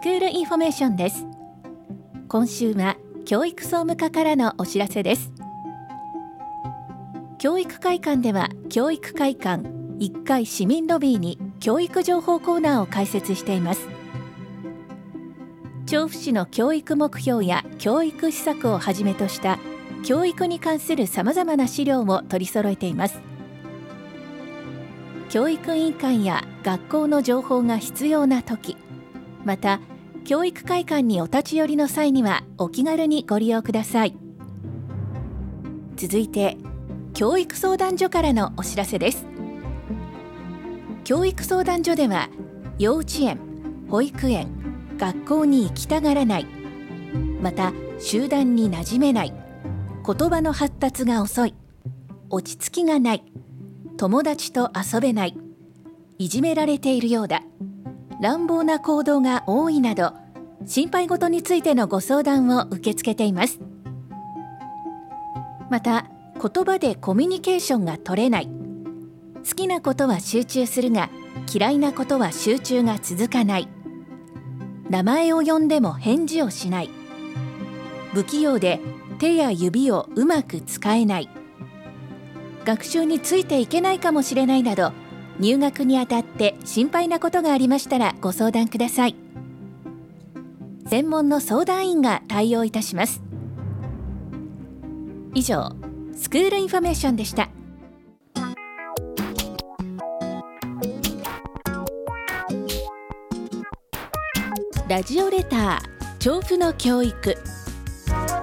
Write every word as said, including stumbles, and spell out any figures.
クールインフォメーションです。今週は教育総務課からのお知らせです。教育会館では教育会館いっかい市民ロビーに教育情報コーナーを開設しています。調布市の教育目標や教育施策をはじめとした教育に関するさまざまな資料を取り揃えています。教育委員会や学校の情報が必要なとき、また教育会館にお立ち寄りの際にはお気軽にご利用ください。続いて教育相談所からのお知らせです。教育相談所では幼稚園、保育園、学校に行きたがらない、また集団に馴染めない、言葉の発達が遅い、落ち着きがない、友達と遊べない、いじめられているようだ、乱暴な行動が多いなど心配事についてのご相談を受け付けています。また言葉でコミュニケーションが取れない、好きなことは集中するが嫌いなことは集中が続かない、名前を呼んでも返事をしない、不器用で手や指をうまく使えない、学習についていけないかもしれないなど入学にあたって心配なことがありましたらご相談ください。専門の相談員が対応いたします。以上、スクールインフォメーションでした。ラジオレター調布の教育。